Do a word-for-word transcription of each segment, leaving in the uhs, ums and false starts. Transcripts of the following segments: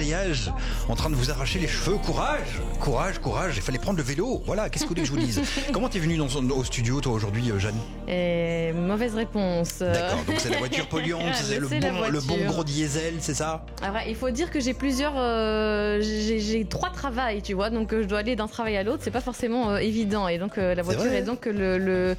embouteillages, en train de vous arracher les cheveux. Courage, courage, courage. Il fallait prendre le vélo. Voilà, qu'est-ce que vous voulez que je vous dise? Comment t'es venue dans, au studio, toi, aujourd'hui, Jeanne? Et mauvaise réponse. D'accord, donc c'est la voiture polluante, Ah, c'est le c'est bon, la le bon voiture. gros diesel, c'est ça? Alors, il faut dire que j'ai plusieurs, euh, j'ai, j'ai trois travails, tu vois, donc euh, je dois aller d'un travail à l'autre. C'est pas forcément euh, évident, et donc euh, la voiture vrai. est donc le, le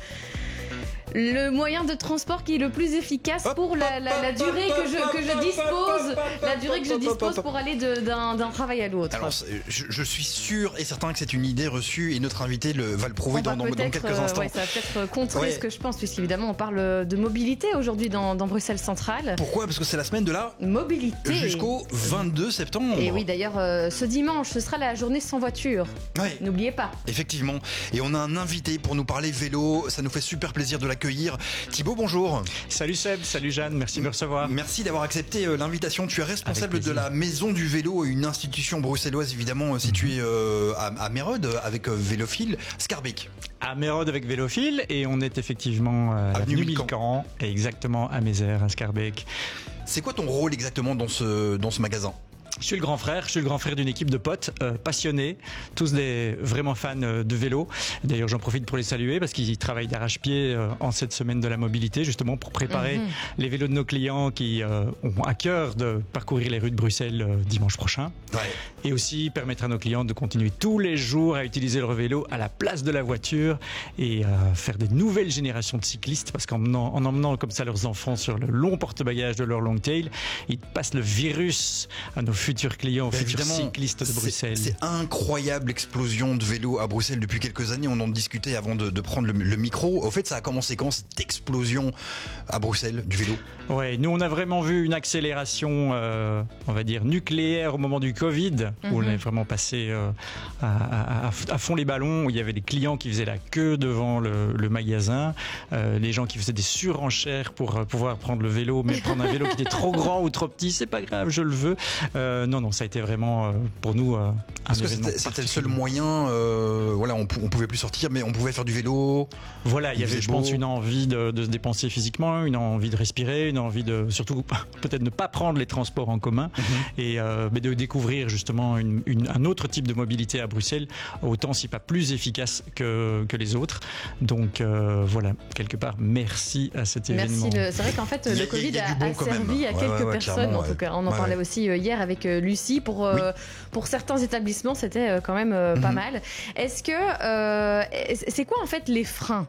le moyen de transport qui est le plus efficace pour la, la, la durée que je, que je dispose, la durée que je dispose pour aller de, d'un, d'un travail à l'autre. Alors, je, je suis sûr et certain que c'est une idée reçue et notre invité le, va le prouver On dans, va dans, dans quelques euh, instants. ouais, ça va peut-être contrer Ouais. ce que je pense, puisqu'évidemment on parle de mobilité aujourd'hui dans, dans Bruxelles Centrale. Pourquoi? Parce que c'est la semaine de la Mobilité. jusqu'au vingt-deux septembre. Et oui, d'ailleurs, euh, ce dimanche, ce sera la journée sans voiture. Ouais. N'oubliez pas. Effectivement. Et on a un invité pour nous parler vélo. Ça nous fait super plaisir de l'accueillir. Thibaut, bonjour. Salut Seb, salut Jeanne, merci de me recevoir. Merci d'avoir accepté euh, l'invitation. Tu es responsable Avec de plaisir. la Maison du Vélo, une institution bruxelloise évidemment euh, située euh, à, à Mérode avec euh, Vélophile, Scarbeck. À Mérode avec Vélophile et on est effectivement euh, à Avenue l'avenue Milcan. Milcan et exactement à Mézères, à Scarbeck. C'est quoi ton rôle exactement dans ce, dans ce magasin? Je suis le grand frère, je suis le grand frère d'une équipe de potes euh, passionnés, tous des vraiment fans euh, de vélo. D'ailleurs, j'en profite pour les saluer parce qu'ils travaillent d'arrache-pied euh, en cette semaine de la mobilité, justement pour préparer Mhm. les vélos de nos clients qui euh, ont à cœur de parcourir les rues de Bruxelles euh, dimanche prochain. Ouais. Et aussi permettre à nos clients de continuer tous les jours à utiliser leur vélo à la place de la voiture et euh, faire des nouvelles générations de cyclistes parce qu'en emmenant, en emmenant comme ça leurs enfants sur le long porte-bagages de leur long tail, ils passent le virus à nos futurs clients, aux Bah, futurs évidemment, cyclistes de c'est- Bruxelles. C'est incroyable l'explosion de vélos à Bruxelles depuis quelques années. On en discutait avant de, de prendre le, le micro. Au fait, ça a commencé quand cette explosion à Bruxelles du vélo? Ouais, nous on a vraiment vu une accélération, euh, on va dire nucléaire au moment du Covid, où on Mhm. est vraiment passé euh, à, à- à- à fond les ballons, où il y avait des clients qui faisaient la queue devant le, le magasin, euh, les gens qui faisaient des surenchères pour euh, pouvoir prendre le vélo, mais prendre un vélo qui était trop grand ou trop petit, c'est pas grave, je le veux. Euh, non, non, ça a été vraiment euh, pour nous euh, un Parce que événement c'était c'était le seul particulier. moyen. Euh, voilà, on, pou- on pouvait plus sortir, mais on pouvait faire du vélo. Voilà, il y Il avait, faisait je pense, beau. une envie de, de se dépenser physiquement, une envie de respirer, une envie de surtout peut-être ne pas prendre les transports en commun et euh, mais de découvrir justement une, une, un autre type de mobilité à Bruxelles, autant si pas plus efficace que, que les autres. Donc euh, voilà, quelque part, merci à cet Merci. événement. Le- C'est vrai qu'en fait, Il y a- le il y a- Covid il y a a, du bon a quand même. servi à Ouais, quelques ouais, ouais, personnes. clairement, En tout ouais. cas, on en Ouais, parlait ouais. aussi euh, hier avec euh, Lucie. Pour euh, pour certains établissements, c'était euh, quand même euh, pas Mhm. mal. Est-ce que euh, c'est quoi en fait les freins?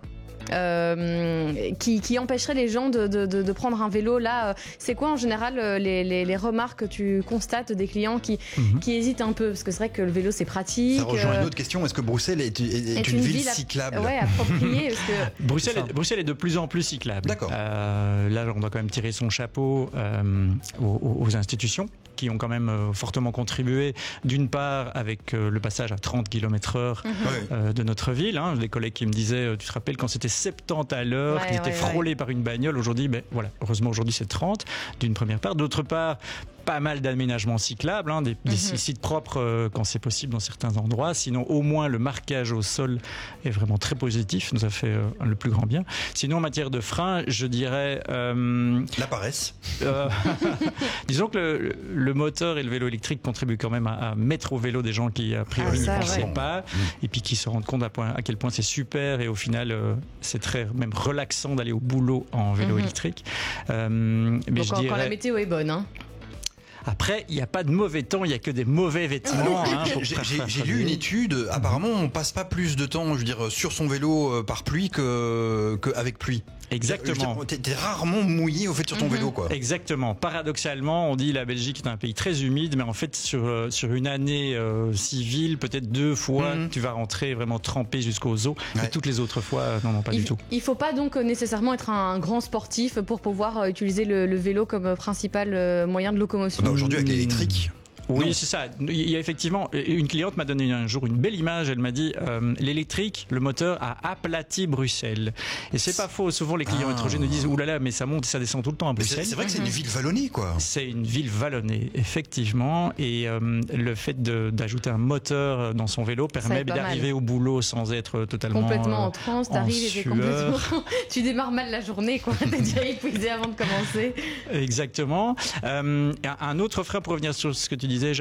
Euh, qui, qui empêcherait les gens de, de, de, de prendre un vélo là euh, c'est quoi en général euh, les, les, les remarques que tu constates des clients qui, Mhm. qui hésitent un peu, parce que c'est vrai que le vélo c'est pratique, Ça rejoint euh, une autre question. Est-ce que Bruxelles est, est- est est une, ville app- cyclable? ouais, appropriée parce que Bruxelles C'est ça. est, Bruxelles est de plus en plus cyclable. D'accord. Euh, là, on doit quand même tirer son chapeau euh, aux, aux institutions qui ont quand même euh, fortement contribué, d'une part avec euh, le passage à trente kilomètres heure Mhm. Ouais. euh, de notre ville. Hein. Les collègues qui me disaient, euh, tu te rappelles quand c'était soixante-dix à l'heure, Ouais, qui était ouais, frôlé par une bagnole. Aujourd'hui, ben voilà, heureusement aujourd'hui c'est trente d'une première part. D'autre part, pas mal d'aménagements cyclables, hein, des, des Mhm. sites propres euh, quand c'est possible dans certains endroits. Sinon, au moins le marquage au sol est vraiment très positif, nous a fait euh, le plus grand bien. Sinon, en matière de frein, je dirais, euh, La paresse. euh, disons que le, le moteur et le vélo électrique contribuent quand même à, à mettre au vélo des gens qui a priori Ah, ça, n'y pensaient ouais. pas, et puis qui se rendent compte à, point, à quel point c'est super, et au final, euh, c'est très même relaxant d'aller au boulot en vélo Mhm. électrique. Euh, mais donc je quand, quand la dirais, météo est bonne, hein. après, il n'y a pas de mauvais temps, il n'y a que des mauvais vêtements. Alors, hein, pour j'ai- faire j'ai face j'ai à lu lui. une étude. Apparemment, on passe pas plus de temps, je veux dire, sur son vélo euh, par pluie que, que avec pluie. Exactement. Je veux dire, T'es t'es rarement mouillé au fait sur ton Mhm. vélo, quoi. Exactement. Paradoxalement, on dit la Belgique est un pays très humide, mais en fait, sur, euh, sur une année euh, civile, peut-être deux fois, Mhm. tu vas rentrer vraiment trempé jusqu'aux os. Ouais. Et toutes les autres fois, euh, non, non, pas il, du tout. il faut pas donc euh, nécessairement être un grand sportif pour pouvoir euh, utiliser le, le vélo comme euh, principal euh, moyen de locomotion. Bah, aujourd'hui, avec Mm. l'électrique. Oui, Non. c'est ça. Il y a effectivement une cliente m'a donné un jour une belle image. Elle m'a dit euh, l'électrique, le moteur a aplati Bruxelles. Et c'est pas faux. Souvent, les clients Ah. étrangers nous disent oulala, mais ça monte et ça descend tout le temps à Mais c'est Bruxelles. c'est vrai que c'est une ville vallonnée, quoi. C'est une ville vallonnée, effectivement, et euh, le fait de- d'ajouter un moteur dans son vélo permet aide pas mal. d'arriver au boulot sans être totalement Complètement euh, en transe, en t'arrives et t'es sueur. complètement. Tu démarres mal la journée, quoi. T'es déjà épuisé avant de commencer. Exactement. Euh, un autre frein pour revenir sur ce que tu disais